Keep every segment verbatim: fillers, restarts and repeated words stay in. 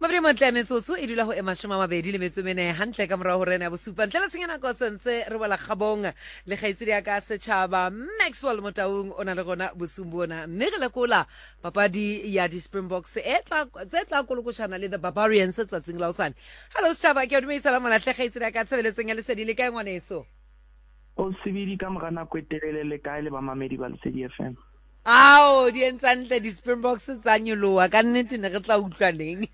Mabri montle metsotso e dula go ema shoma mabedi le metso mene hantle ka morao go rena bo supa ntlela senyana go sentse re bola gabong le gaitsedi ya ka setšhaba Maxwell Motaung ona le gona bosumbona mme re lekola papadi ya di Springboks e tla tse tla kolokoshana le the Barbarians tsatsing la osane. Hello setšhaba ke a dumedisa la mona tle gaitsedi ya ka tshebeletsong ya lesedi le kae ngwaneso o sebedi ka mogana kwetelele le kae le ba mamedi ba Lesedi F M. Ao di entsantle di Springboks tsa nyoloa ka nnete ne re tla utlwaneng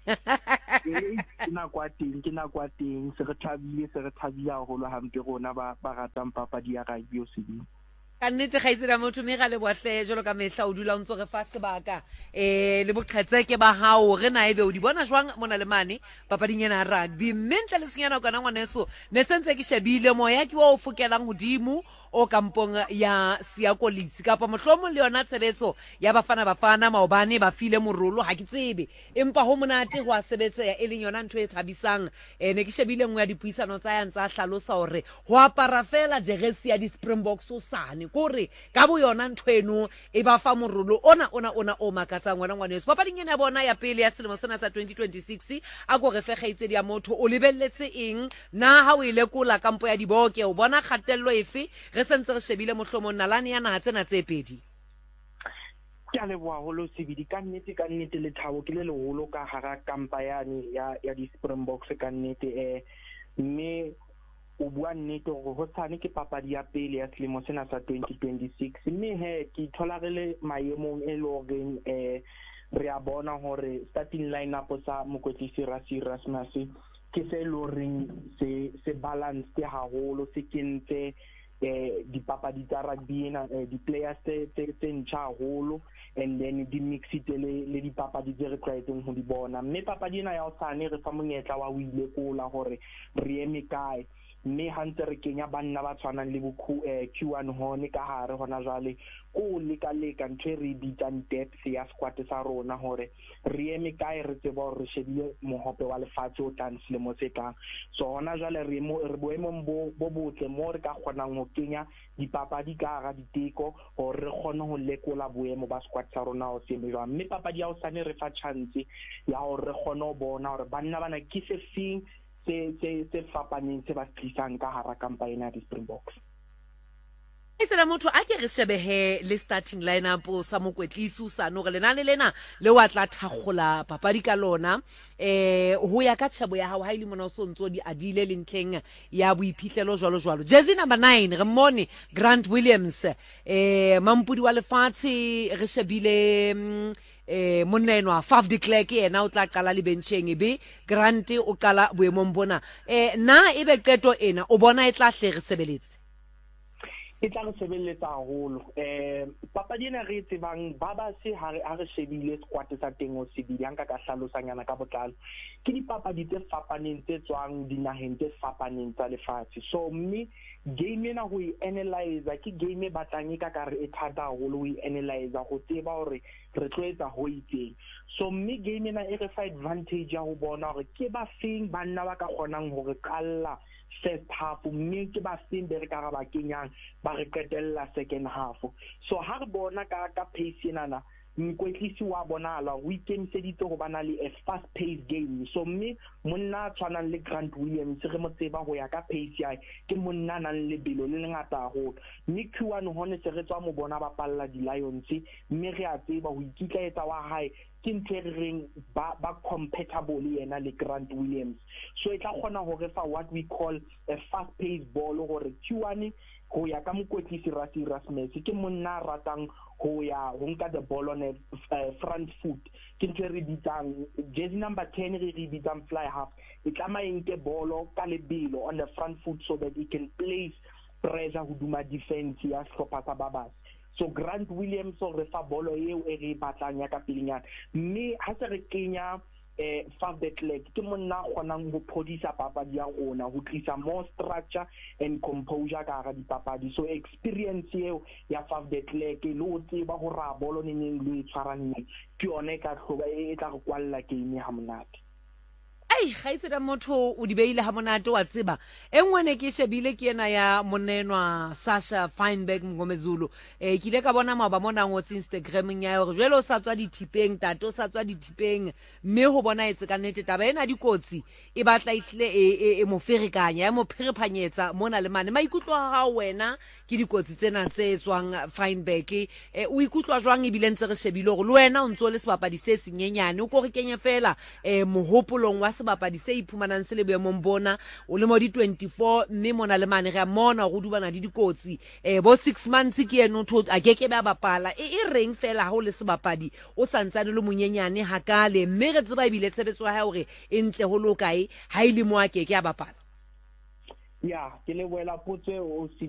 ke na kwa teng ke na kwa teng se re thabile se re thabia go lo hampe rona ba ba ratang papadi ya rugby o sebedi ka nnete ga itsela motho mme ga le boatle jalo ka metla o dula o ntse re fa sebaka eh le boqhetseke ba hao re na ebe o di bona jwang mona le mane papading ena rugby mentle le senyana kana ngwaneso ne sentse ke shebile moya ke wa o fokelang hodimo o kampong ya Siyakolisi kapa mohlomo le yona tshebetso ya bafana bafana maobane ba file morolo ha ke tsebe empa ho monate ho a sebetsa ya eleng yona ntho e thabisang eh ne ke shebile ngwe ya dipuisano tsa ya ntsa hlalosa hore ho apara fela jersey ya di Springboks o sane kore ka bo yona nthweno e ba fa morolo ona ona ona o makatsang ngwana ngwaneso papading ena bona ya pele ya selemo sena sa twenty twenty-six a go re fe gaitsedi ya motho o lebelletse eng na ha o ile kola kampo ya diboke o bona kgatello efe re sentse re shebile mohlomo nalane ya naha tsena tse pedi ke a leboha holo sebedi ka nnete ka nnete le thabo ke le leholo ka hara kampa yani ya ya di Springboks ka nnete eh mme o bua nnete gore ho tsane ke papadi ya pele ya selemo sena sa twenty twenty-six mme he ke thola re le maemong e loreng eh re a bona hore starting lineup sa mokwetlisi Rassie Erasmus ke se loreng se se balance haholo se kentse eh dipapadi tsa rugby ena di players tse tse ntjha haholo and then di mixite le le dipapadi tse re tlwaetseng ho di bona mme papadi ena ya osane re fa monyetla wa o ile kola hore re eme kae mme hantse re kenya banna ba tshwanang le bo Q one hone ka hare hona jwale ko le ka le ka ntwe re bitang depth ya squad sa rona hore re eme kae re tseba hore re shebile mohope wa lefatshe o tlang selemo se tlang so hona jwale re mo re boemong bo bo botle mo re ka kgonang ho kenya dipapadi ka hara diteko hore re kgone ho lekola boemo ba squad sa rona o se jwang mme papadi ya o sane re fa chance ya hore re kgone ho bona hore banna bana ke se feng se se se fapaneng se ba tlisang ka hara campaign ya di Springboks Isela motho a ke re shebehe le starting lineup sa mokwetlisi sa no re lenane lena le wa tla thakgola papadi ka lona eh ho ya ka tshebo ya hao ha ile mona o sontso di adile le ntleng ya boiphihlelo jwalo jwalo jersey number nine re mmone Grant Williams eh mampudi wa lefatshe re shebile mm, eh monenwa Faf de Klerk yena o tla qala le bencheng ebe Grant o qala boemong bona eh na ebe qeto ena o bona e tla hle re sebeletse e tla re sebeletsa haholo eh papadi ena re tsebang ba ba se ha re shebile squad sa teng o sebedi anka ka hlalosanyana ka botlalo ke dipapadi tse fapaneng tse tswang dinaheng tse fapaneng tsa lefatshe so mme game ena ho i-analyze ke game e batlang e ka ka re e thata haholo ho i-analyze go tseba hore re tloetsa ho itseng so mme game ena e re fa advantage ya ho bona hore ke ba feng banna ba ka kgonang hore qalla first half mme ke ba feng be re ka ga ba kenyang ba re qetella second half so ha re bona ka ka pace ena mokwetlisi wa bonala o ikemiseditse go bana le a fast paced game so mme monna tshwanang le Grant Williams re mo tseba go ya ka pace ya ke monna nang le belo le lengata go mme Q one hone se re tswa mo bona ba palla di Lions mme re a tseba go ikitlaetsa wa hae ke ntlereng ba ba compatible yena le Grant Williams so e tla khona hore fa what we call a fast paced ball gore Q one go ya ka mokwetlisi Rassie Erasmus ke monna ratang go ya go nka the ball on a uh, front foot ke ntse re bitsang jersey number ten re re bitsang fly half e tlama nke bolo ka lebelo on the front foot so that he can place pressure ho duma defense ya sehlopha sa babas so Grant Williams o re fa bolo eo e re batlang ya ka pelinyana mme ha se re kenya eh Faf de Klerk ke monna kgonang go phodisa papadi ya rona go tlisa more structure and composure ka ga dipapadi so experience eo ya Faf de Klerk le o tseba go ra bolo neng le tshwaraneng ke yone ka hloba e tla go kwalla game ha monate hai ga itse da motho o di beile ha monate wa tseba e nngwe ne ke shebile ke ena ya monenwa Sasha Feinberg Mngomezulu e ke ile ka bona maoba mona ngotse Instagrameng ya hore jwelo sa tswa dithipeng tato sa tswa dithipeng mme ho bona etse ka nnete taba ena dikotsi e batla itle e e mo ferikanya ya mo phiriphanyetsa mona le mane maikutlo ha wena ke dikotsi tsena tse tswang Feinberg e o ikutlwa jwang e bile ntse re shebile hore le wena o ntso le sebapadi se senyenyane o ko re kenye fela e mohopolong wa sebapadi se iphumanang se le boemong bona o le mo di twenty-four mme mona le mane re a mona go dubana di dikotsi e bo six months ke eno tho a keke ba bapala e e reng fela ha o le sebapadi o santsane le monyenyane hakale mme re tseba ibile tshebetso ha hore e ntle ho lokae ha ile mo a keke a bapala ya ke le boela potse o